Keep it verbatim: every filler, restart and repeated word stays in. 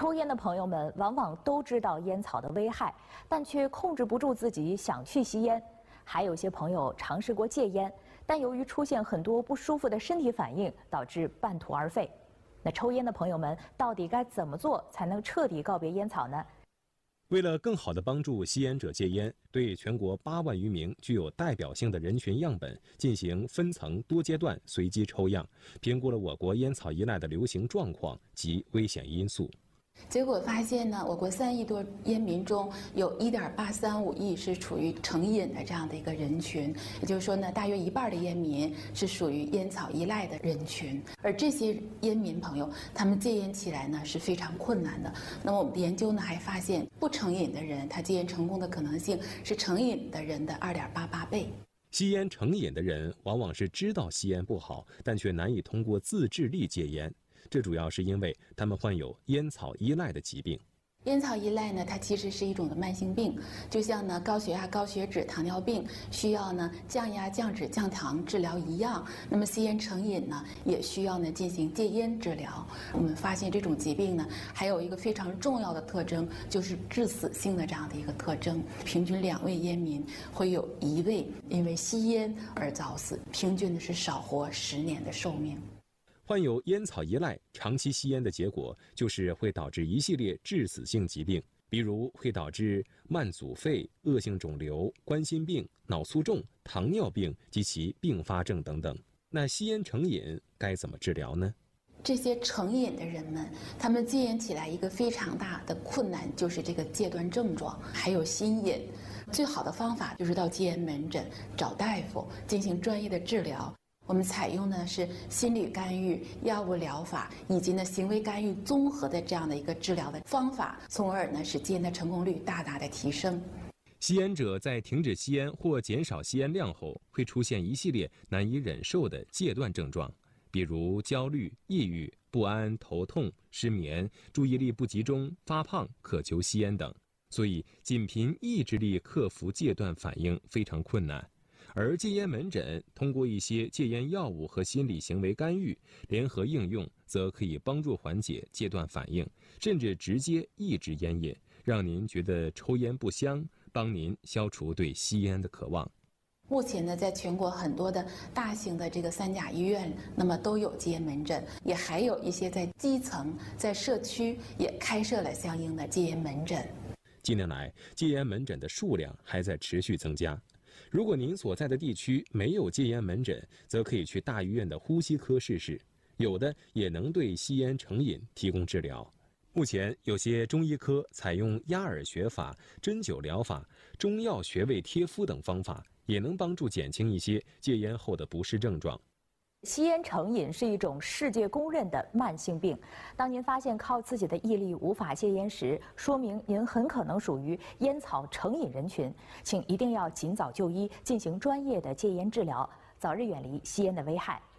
抽烟的朋友们往往都知道烟草的危害，但却控制不住自己想去吸烟。还有些朋友尝试过戒烟，但由于出现很多不舒服的身体反应，导致半途而废。那抽烟的朋友们到底该怎么做才能彻底告别烟草呢？ 为了更好地帮助吸烟者戒烟，对全国八万余名具有代表性的人群样本进行分层多阶段随机抽样，评估了我国烟草依赖的流行状况及危险因素。 结果发现呢，我国三亿多烟民中有一点八三五亿是处于成瘾的这样的一个人群，也就是说呢，大约一半的烟民是属于烟草依赖的人群。而这些烟民朋友，他们戒烟起来呢是非常困难的。那么我们的研究呢还发现，不成瘾的人，他戒烟成功的可能性是成瘾的人的二点八八倍。 吸烟成瘾的人往往是知道吸烟不好，但却难以通过自制力戒烟。这主要是因为他们患有烟草依赖的疾病。 烟草依赖呢，它其实是一种的慢性病，就像呢高血压、高血脂、糖尿病需要呢降压、降脂、降糖治疗一样。那么吸烟成瘾呢，也需要呢进行戒烟治疗。我们发现这种疾病呢，还有一个非常重要的特征，就是致死性的这样的一个特征。平均两位烟民会有一位因为吸烟而早死，平均的是少活十年的寿命。 患有烟草依赖、长期吸烟的结果，就是会导致一系列致死性疾病，比如会导致慢阻肺、恶性肿瘤、冠心病、脑卒中、糖尿病及其并发症等等。那吸烟成瘾该怎么治疗呢？ 这些成瘾的人们，他们戒烟起来一个非常大的困难就是这个戒断症状，还有心瘾。最好的方法就是到戒烟门诊找大夫进行专业的治疗。我们采用的是心理干预、药物疗法以及呢行为干预综合的这样的一个治疗的方法，从而呢使戒烟的成功率大大的提升。 吸烟者在停止吸烟或减少吸烟量后，会出现一系列难以忍受的戒断症状，比如焦虑、抑郁、不安、头痛、失眠、注意力不集中、发胖、渴求吸烟等。所以，仅凭意志力克服戒断反应非常困难。而戒烟门诊通过一些戒烟药物和心理行为干预联合应用，则可以帮助缓解戒断反应，甚至直接抑制烟瘾，让您觉得抽烟不香，帮您消除对吸烟的渴望。 目前呢，在全国很多的大型的这个三甲医院，那么都有戒烟门诊，也还有一些在基层、在社区也开设了相应的戒烟门诊。 近年来，戒烟门诊的数量还在持续增加。如果您所在的地区没有戒烟门诊，则可以去大医院的呼吸科试试，有的也能对吸烟成瘾提供治疗。目前，有些中医科采用压耳穴法、针灸疗法、中药穴位贴敷等方法，也能帮助减轻一些戒烟后的不适症状。 吸烟成瘾是一种世界公认的慢性病。当您发现靠自己的毅力无法戒烟时，说明您很可能属于烟草成瘾人群，请一定要尽早就医，进行专业的戒烟治疗，早日远离吸烟的危害。